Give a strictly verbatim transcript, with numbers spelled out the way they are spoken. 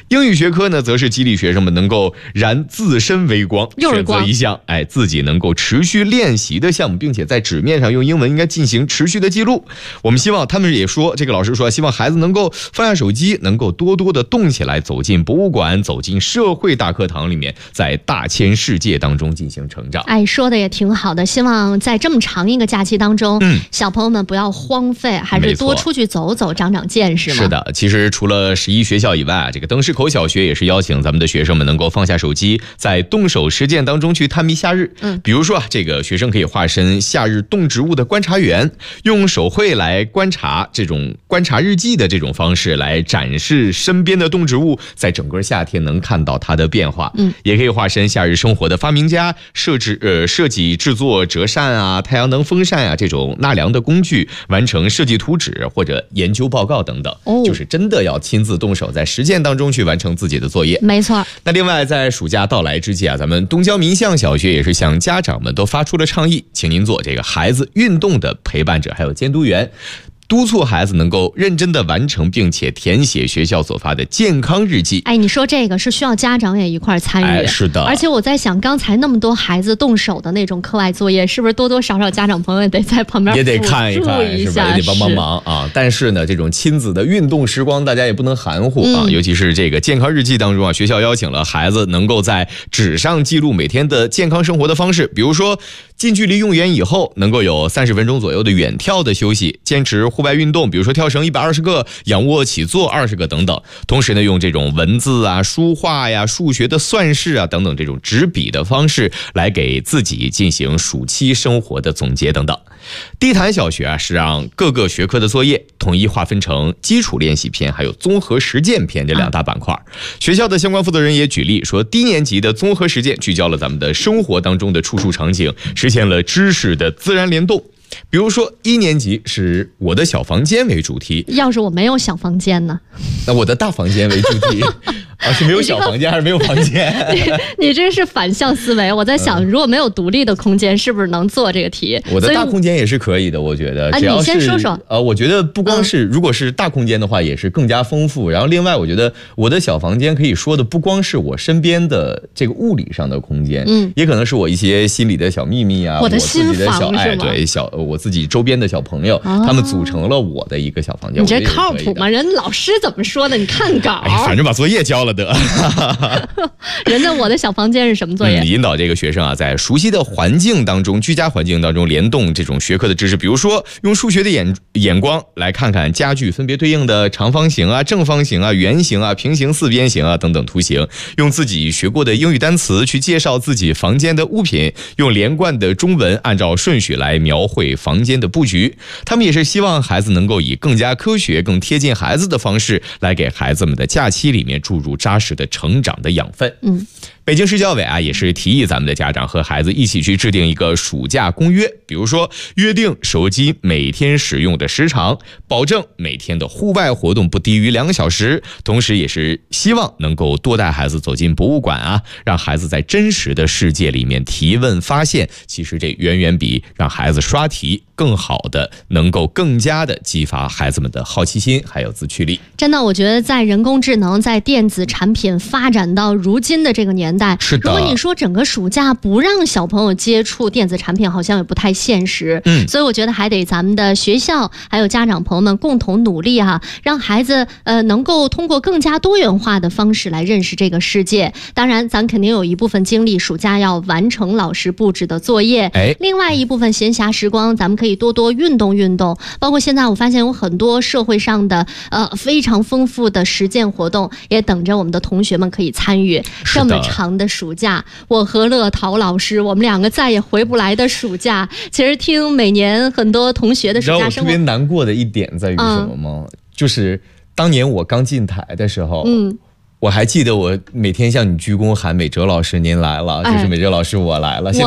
英语学科呢，则是激励学生们能够燃自身微光，选择一项哎自己能够持续练习的项目，并且在纸面上用英文应该进行持续的记录。我们希望他们也说，这个老师说，希望孩子能够放下手机，能够多多的动起来，走进博物馆，走进社会大课堂里面，在大千世界当中进行成长。 哎，说的也挺好的，希望在这么长一个假期当中，嗯，小朋友们不要荒废，还是多出去走走，长长见识嘛。 是的，其实除了十一学校以外，这个灯市口小学也是邀请咱们的学生们能够放下手机，在动手实践当中去探秘夏日。嗯，比如说啊，这个学生可以化身夏日动植物的观察员，用手绘来观察，这种观察日记的这种方式来展示身边的动植物在整个夏天能看到它的变化。嗯，也可以化身夏日生活的发明家，设置呃设计制作折扇啊、太阳能风扇啊这种纳凉的工具，完成设计图纸或者研究报告等等。哦，就是真的要亲自动手，在实践当中去完成自己的作业。 没错。 那另外，在暑假到来之际啊，咱们东郊民巷小学也是向家长们都发出了倡议，请您做这个孩子运动的陪伴者，还有监督员。督促孩子能够认真的完成并且填写学校所发的健康日记。 哎，你说这个是需要家长也一块参与。 哎，是的。 而且我在想，刚才那么多孩子动手的那种课外作业，是不是多多少少家长朋友也得在旁边也得看一看， 一是吧？也得帮帮忙啊。但是呢，这种亲子的运动时光，大家也不能含糊啊。嗯、尤其是这个健康日记当中啊，学校邀请了孩子能够在纸上记录每天的健康生活的方式，比如说近距离用眼以后，能够有三十分钟左右的远眺的休息，坚持户外运动，比如说跳绳一百二十个，仰卧起坐二十个等等。同时呢，用这种文字啊、书画呀、数学的算式啊等等这种纸笔的方式来给自己进行暑期生活的总结等等。地坛小学啊，是让各个学科的作业统一划分成基础练习篇还有综合实践篇这两大板块。学校的相关负责人也举例说，低年级的综合实践聚焦了咱们的生活当中的处处场景，实现了知识的自然联动。比如说一年级是我的小房间为主题， 要是我没有小房间呢？ 那我的大房间为主题啊，是没有小房间还是没有房间？ 你, 你这是反向思维。我在想，如果没有独立的空间，是不是能做这个题？ 我的大空间也是可以的，我觉得。只要是、 啊、你先说说。 呃，我觉得不光是、嗯、如果是大空间的话，也是更加丰富。然后另外，我觉得我的小房间可以说的不光是我身边的这个物理上的空间，嗯，也可能是我一些心里的小秘密啊， 我的心房是吗？哎，对，小我自己周边的小朋友，哦、他们组成了我的一个小房间。 你这靠谱吗？人老师怎么说的？你看稿， 哎、反正把作业交了得。 人家我的小房间是什么作业？ 嗯、引导这个学生啊，在熟悉的环境当中、居家环境当中联动这种学科的知识，比如说用数学的眼眼光来看看家具分别对应的长方形啊、正方形啊、圆形啊、平行四边形啊等等图形，用自己学过的英语单词去介绍自己房间的物品，用连贯的中文按照顺序来描绘房间的布局。他们也是希望孩子能够以更加科学、更贴近孩子的方式来给孩子们的假期里面注入扎实的成长的养分。嗯。北京市教委啊，也是提议咱们的家长和孩子一起去制定一个暑假公约，比如说约定手机每天使用的时长，保证每天的户外活动不低于两个小时，同时也是希望能够多带孩子走进博物馆啊，让孩子在真实的世界里面提问发现，其实这远远比让孩子刷题更好的，能够更加的激发孩子们的好奇心还有自驱力。 真的，我觉得在人工智能、在电子产品发展到如今的这个年代， 是的， 如果你说整个暑假不让小朋友接触电子产品，好像也不太现实。嗯，所以我觉得还得咱们的学校还有家长朋友们共同努力哈、啊，让孩子呃能够通过更加多元化的方式来认识这个世界。当然，咱肯定有一部分精力暑假要完成老师布置的作业，哎，另外一部分闲暇时光，咱们可以多多运动运动。包括现在我发现有很多社会上的呃非常丰富的实践活动，也等着我们的同学们可以参与。这么长的暑假，我和乐陶老师，我们两个再也回不来的暑假。其实听每年很多同学的暑假生活， 你知道我特别难过的一点在于什么吗？嗯、就是当年我刚进台的时候，嗯。我还记得我每天向你鞠躬喊美哲老师您来了，就是美哲老师我来了。